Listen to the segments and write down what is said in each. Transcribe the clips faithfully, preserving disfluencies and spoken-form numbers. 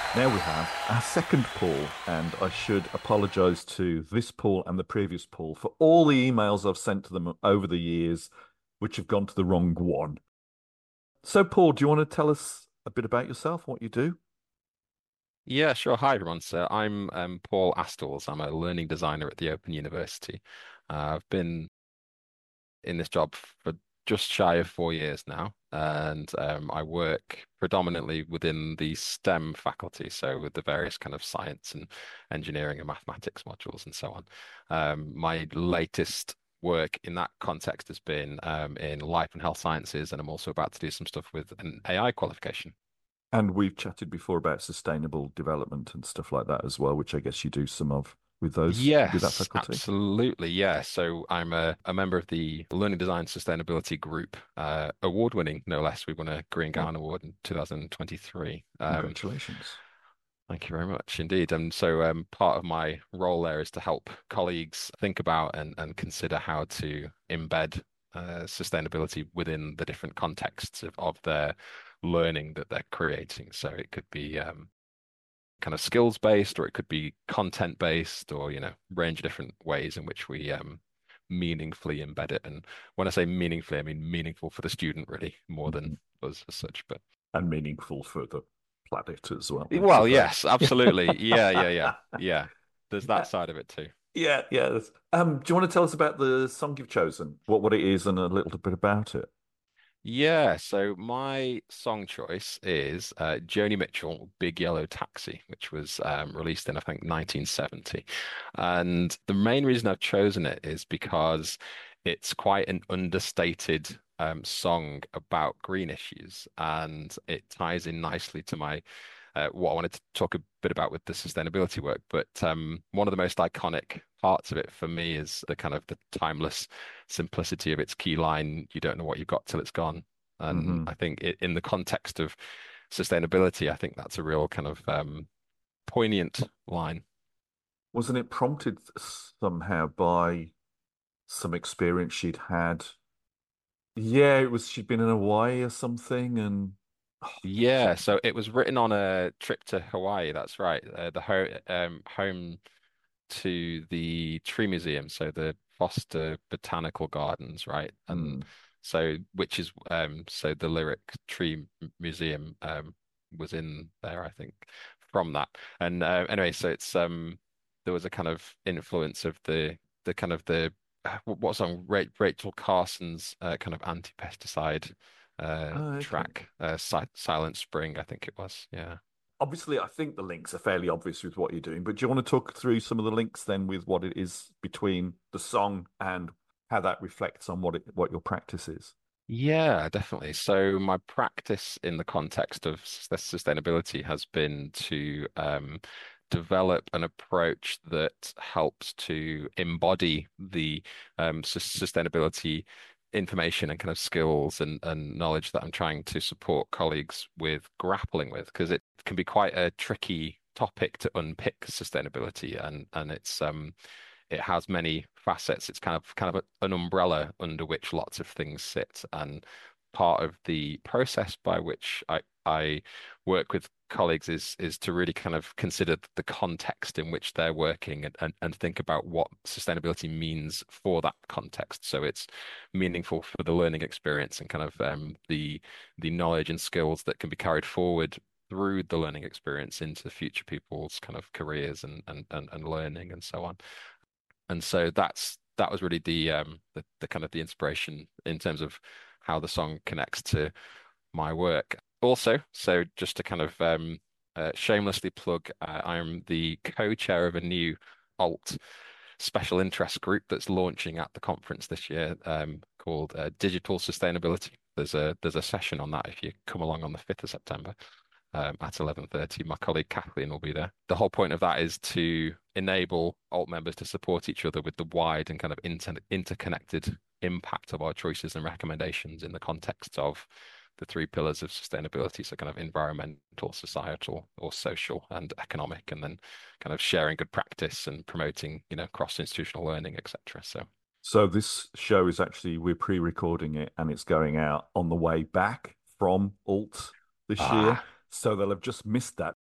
Now we have our second Paul, and I should apologise to this Paul and the previous Paul for all the emails I've sent to them over the years, which have gone to the wrong one. So, Paul, do you want to tell us a bit about yourself, what you do? Yeah, sure. Hi, everyone. So I'm um, Paul Astles. I'm a learning designer at the Open University. Uh, I've been in this job for just shy of four years now, and um, I work predominantly within the STEM faculty, so with the various kind of science and engineering and mathematics modules and so on. Um, my latest work in that context has been um, in life and health sciences, and I'm also about to do some stuff with an A I qualification. And we've chatted before about sustainable development and stuff like that as well, which I guess you do some of with those with that Yes, faculty. absolutely. Yeah. So I'm a, a member of the Learning Design Sustainability Group, uh, award-winning, no less. We won a Green Oh, Gown Award in two thousand twenty-three. Um, congratulations. thank you very much indeed. And so um, part of my role there is to help colleagues think about and, and consider how to embed uh, sustainability within the different contexts of, of their learning that they're creating. So it could be um, kind of skills based, or it could be content based, or you know, range of different ways in which we um, meaningfully embed it. And when I say meaningfully, I mean meaningful for the student, really, more than Mhm. us as such. But And meaningful for the planet as well, I well, suppose. yes, absolutely, yeah, yeah, yeah, yeah. There's that Yeah. side of it too. Yeah, yeah. that's- Um, do you want to tell us about the song you've chosen? What what it is and a little bit about it? Yeah, so my song choice is uh, Joni Mitchell, Big Yellow Taxi, which was um, released in, I think, nineteen seventy. And the main reason I've chosen it is because it's quite an understated um, song about green issues, and it ties in nicely to my uh, what I wanted to talk a bit about with the sustainability work. But um, one of the most iconic parts of it for me is the kind of the timeless simplicity of its key line, you don't know what you've got till it's gone. And Hmm. I think it, in the context of sustainability, I think that's a real kind of um, poignant line. Wasn't it prompted somehow by some experience she'd had? Yeah, it was she'd been in Hawaii or something, and oh, she, Yeah, so it was written on a trip to Hawaii. That's right. Uh, the ho um, home to the Tree Museum, so the Foster Botanical Gardens, right? And hmm. so, which is um, so the Lyric Tree M- Museum um was in there, I think, from that. And uh, anyway, so it's um there was a kind of influence of the the kind of the uh, what song Ra Rachel Carson's uh, kind of anti-pesticide uh Oh, okay. track, uh, Si Silent Spring, I think it was. Yeah. Obviously, I think the links are fairly obvious with what you're doing, but do you want to talk through some of the links then with what it is between the song and how that reflects on what it what your practice is? Yeah, definitely. So my practice in the context of sus- sustainability has been to um, develop an approach that helps to embody the um, sus- sustainability information and kind of skills and, and knowledge that I'm trying to support colleagues with grappling with, because it can be quite a tricky topic to unpick sustainability, and and it's um it has many facets. It's kind of kind of a, an umbrella under which lots of things sit. And part of the process by which I I work with colleagues is is to really kind of consider the context in which they're working, and, and, and think about what sustainability means for that context. So it's meaningful for the learning experience and kind of um, the the knowledge and skills that can be carried forward through the learning experience into future people's kind of careers and and and, and learning and so on. And so that's that was really the um the, the kind of the inspiration in terms of how the song connects to my work. Also, so just to kind of um uh, shamelessly plug, uh, I'm the co-chair of a new alt special interest group that's launching at the conference this year, um, called uh, Digital Sustainability. There's a there's a session on that if you come along on the fifth of September um, at eleven thirty. My colleague Kathleen will be there. The whole point of that is to enable alt members to support each other with the wide and kind of inter interconnected impact of our choices and recommendations in the context of the three pillars of sustainability. So kind of environmental, societal, or social and economic, and then kind of sharing good practice and promoting, you know, cross-institutional learning, et cetera. So So this show is actually we're pre-recording it and it's going out on the way back from Alt this year. ah, So they'll have just missed that.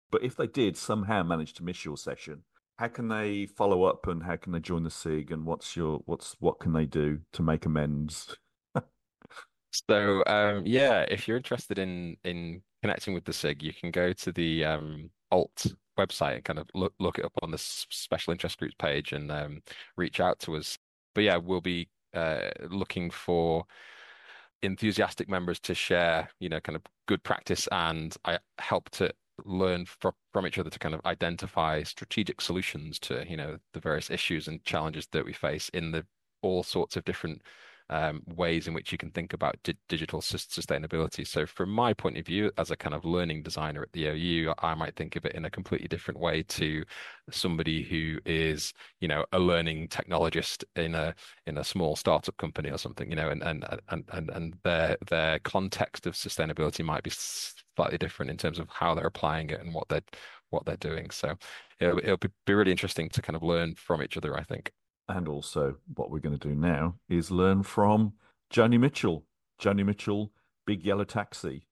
But if they did somehow manage to miss your session, how can they follow up and how can they join the S I G and what's your what's what can they do to make amends? So um, yeah, if you're interested in in connecting with the S I G, you can go to the um, Alt website and kind of look look it up on the s- special interest groups page and um, reach out to us. But yeah, we'll be uh, looking for enthusiastic members to share, you know, kind of good practice and I help to learn from from each other to kind of identify strategic solutions to, you know, the various issues and challenges that we face in the all sorts of different um, ways in which you can think about di digital sus sustainability. So from my point of view, as a kind of learning designer at the O U, I might think of it in a completely different way to somebody who is, you know, a learning technologist in a in a small startup company or something, you know, and and and and, and their their context of sustainability might be slightly different in terms of how they're applying it and what they're what they're doing. So it'll, it'll be really interesting to kind of learn from each other, I think. And also, what we're going to do now is learn from Joni Mitchell. Joni Mitchell, Big Yellow Taxi.